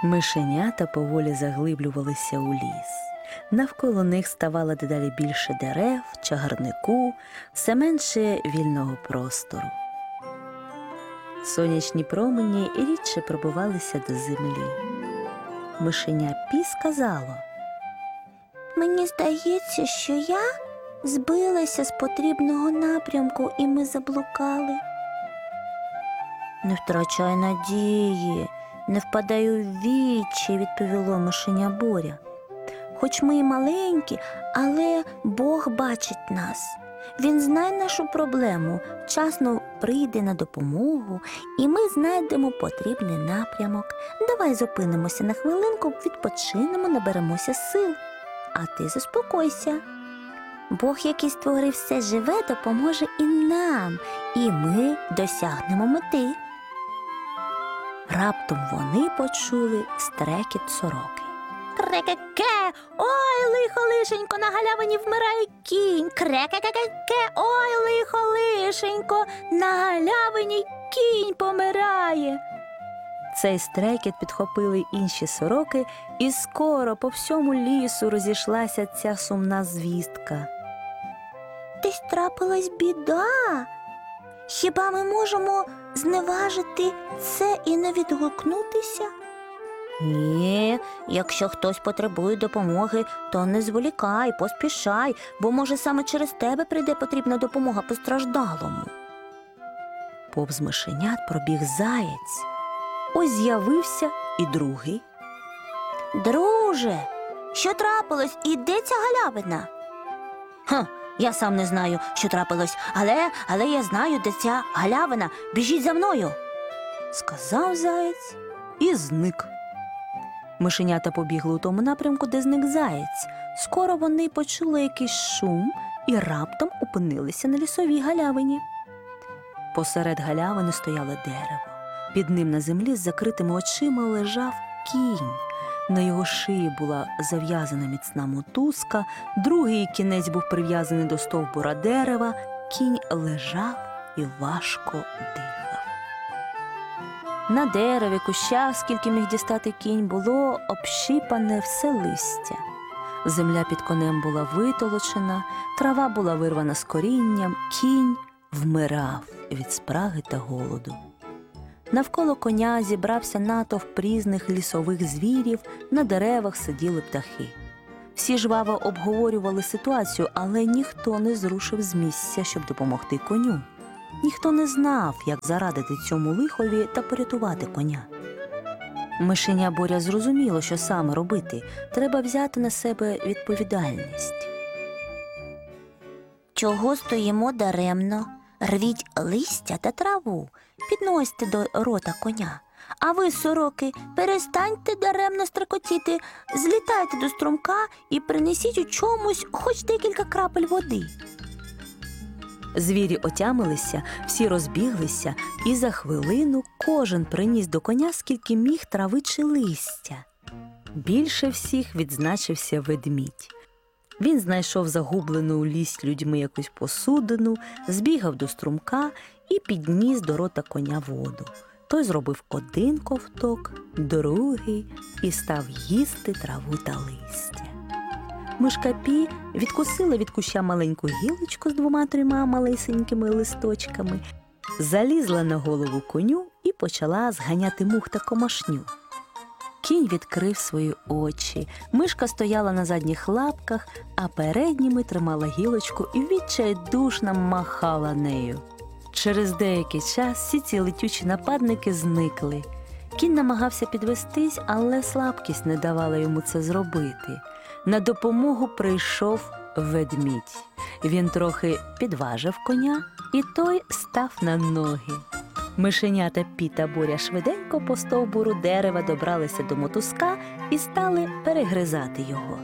Мишенята поволі заглиблювалися у ліс. Навколо них ставало дедалі більше дерев, чагарнику, все менше вільного простору. Сонячні промені рідше пробивалися до землі. Мишеня Пі сказало: «Мені здається, що я збилася з потрібного напрямку, і ми заблукали». «Не втрачай надії, не впадай у відчай», – відповіло мишеня Боря. «Хоч ми і маленькі, але Бог бачить нас. Він знає нашу проблему, вчасно прийде на допомогу, і ми знайдемо потрібний напрямок. Давай зупинимося на хвилинку, відпочинемо, наберемося сил. А ти заспокойся. Бог, який створив все живе, допоможе і нам, і ми досягнемо мети». Раптом вони почули стрекіт сороки. «Кре-ке-ке! Ой, лихо-лишенько, на галявині вмирає кінь! Кре-ке-ке-ке! Ой, лихо-лишенько, на галявині кінь помирає!» Цей стрекіт підхопили інші сороки, і скоро по всьому лісу розійшлася ця сумна звістка. «Десь трапилась біда. Хіба ми можемо зневажити це і не відгукнутися?» «Ні, якщо хтось потребує допомоги, то не зволікай, поспішай, бо, може, саме через тебе прийде потрібна допомога постраждалому». Повз мишенят пробіг заєць. Ось з'явився і другий. «Друже, що трапилось і де ця галявина?» Я сам не знаю, що трапилось, але я знаю, де ця галявина. Біжіть за мною», – сказав заєць і зник. Мишенята побігли у тому напрямку, де зник заєць. Скоро вони почули якийсь шум і раптом опинилися на лісовій галявині. Посеред галявини стояло дерево. Під ним на землі з закритими очима лежав кінь. На його шиї була зав'язана міцна мотузка, другий кінець був прив'язаний до стовбура дерева. Кінь лежав і важко дихав. На дереві, кущах, скільки міг дістати кінь, було общипане все листя. Земля під конем була витолочена, трава була вирвана з корінням, кінь вмирав від спраги та голоду. Навколо коня зібрався натовп різних лісових звірів, на деревах сиділи птахи. Всі жваво обговорювали ситуацію, але ніхто не зрушив з місця, щоб допомогти коню. Ніхто не знав, як зарадити цьому лихові та порятувати коня. Мишеня Боря зрозуміло, що саме робити. Треба взяти на себе відповідальність. «Чого стоїмо даремно? Рвіть листя та траву, підносьте до рота коня. А ви, сороки, перестаньте даремно стрекотіти, злітайте до струмка і принесіть у чомусь хоч декілька крапель води». Звірі отямилися, всі розбіглися, і за хвилину кожен приніс до коня скільки міг трави чи листя. Більше всіх відзначився ведмідь. Він знайшов загублену у лісі людьми якусь посудину, збігав до струмка і підніс до рота коня воду. Той зробив один ковток, другий і став їсти траву та листя. Мишка Пі відкусила від куща маленьку гілочку з 2-3 малесенькими листочками, залізла на голову коню і почала зганяти мух та комашню. Кінь відкрив свої очі, мишка стояла на задніх лапках, а передніми тримала гілочку і відчайдушно махала нею. Через деякий час всі ці летючі нападники зникли. Кінь намагався підвестись, але слабкість не давала йому це зробити. На допомогу прийшов ведмідь. Він трохи підважив коня, і той став на ноги. Мишенята Пі та Боря швиденько по стовбуру дерева добралися до мотузка і стали перегризати його.